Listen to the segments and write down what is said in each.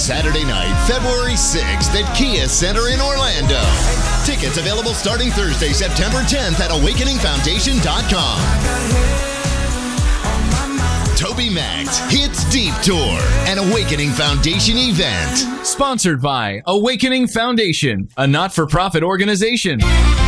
Saturday night, February 6th at Kia Center in Orlando. Tickets available starting Thursday, September 10th at awakeningfoundation.com. TobyMac Hits Deep Tour, an Awakening Foundation event. Sponsored by Awakening Foundation, a not-for-profit organization.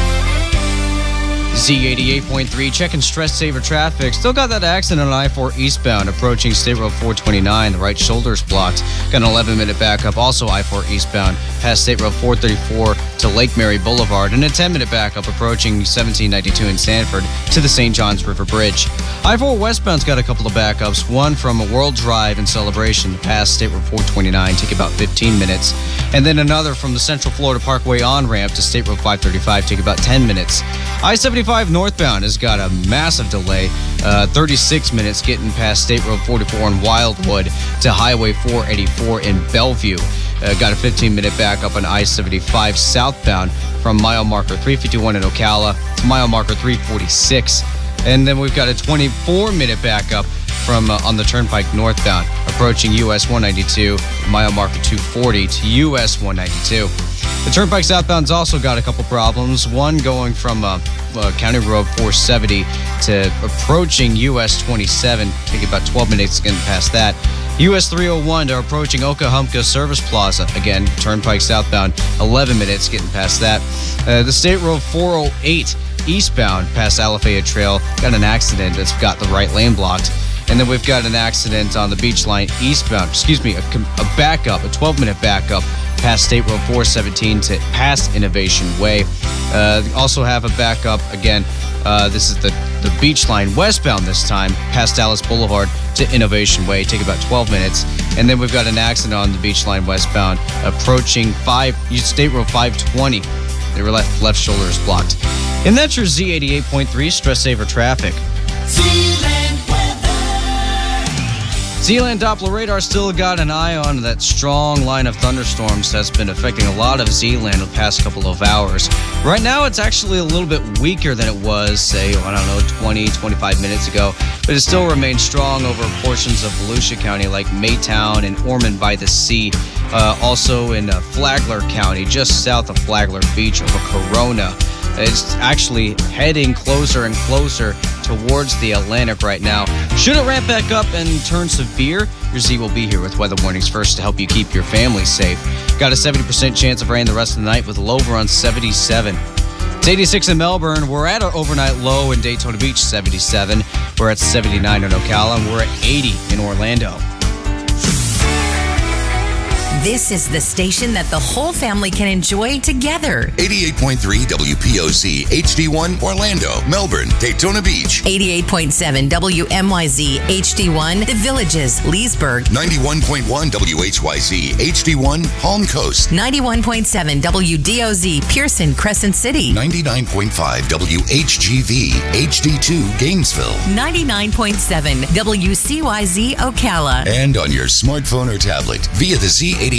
Z88.3, checking stress saver traffic. Still got that accident on I-4 eastbound approaching State Road 429. The right shoulder's blocked. Got an 11-minute backup, also I-4 eastbound, past State Road 434 to Lake Mary Boulevard. And a 10-minute backup approaching 1792 in Sanford to the St. Johns River Bridge. I-4 westbound's got a couple of backups. One from a World Drive in Celebration past State Road 429, take about 15 minutes. And then another from the Central Florida Parkway on-ramp to State Road 535, take about 10 minutes. I-75 northbound has got a massive delay, 36 minutes getting past State Road 44 in Wildwood to Highway 484 in Bellevue. Got a 15-minute backup on I-75 southbound from mile marker 351 in Ocala to mile marker 346. And then we've got a 24-minute backup from on the Turnpike northbound approaching US 192, mile marker 240 to US 192. The Turnpike southbound's also got a couple problems. One going from County Road 470 to approaching US 27. Take about 12 minutes getting past that. US 301 to approaching Okahumpka Service Plaza. Again, Turnpike southbound, 11 minutes getting past that. The State Road 408 eastbound past Alafaya Trail got an accident that's got the right lane blocked. And then we've got an accident on the Beach Line eastbound, a backup, a 12-minute backup past State Road 417 to past Innovation Way. Also have a backup, again, this is the Beach Line westbound this time, past Dallas Boulevard to Innovation Way. Take about 12 minutes. And then we've got an accident on the Beach Line westbound approaching State Road 520. Their left shoulder is blocked. And that's your Z88.3 Stress Saver Traffic. Zealand Doppler radar still got an eye on that strong line of thunderstorms that's been affecting a lot of Zealand the past couple of hours. Right now, it's actually a little bit weaker than it was, say, 20, 25 minutes ago, but it still remains strong over portions of Volusia County like Maytown and Ormond by the Sea. Also in Flagler County, just south of Flagler Beach over Corona. It's actually heading closer and closer towards the Atlantic right now. Should it ramp back up and turn severe, your Z will be here with weather warnings first to help you keep your family safe. Got a 70% chance of rain the rest of the night with a low around 77. It's 86 in Melbourne. We're at our overnight low in Daytona Beach, 77. We're at 79 in Ocala, and we're at 80 in Orlando. This is the station that the whole family can enjoy together. 88.3 WPOC HD1 Orlando, Melbourne, Daytona Beach. 88.7 WMYZ HD1 The Villages, Leesburg. 91.1 WHYZ HD1 Palm Coast. 91.7 WDOZ Pearson, Crescent City. 99.5 WHGV HD2 Gainesville. 99.7 WCYZ Ocala. And on your smartphone or tablet via the Z88